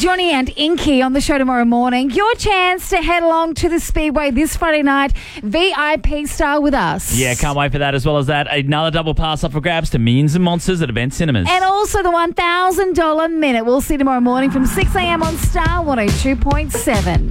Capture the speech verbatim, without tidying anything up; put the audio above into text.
Johnny and Inky on the show tomorrow morning. Your chance to head along to the Speedway this Friday night. V I P style with us. Yeah, can't wait for that. As well as that, another double pass up for grabs to Millions and Monsters at Event Cinemas. And also the one thousand dollars minute. We'll see you tomorrow morning from six a.m. on Star one oh two point seven.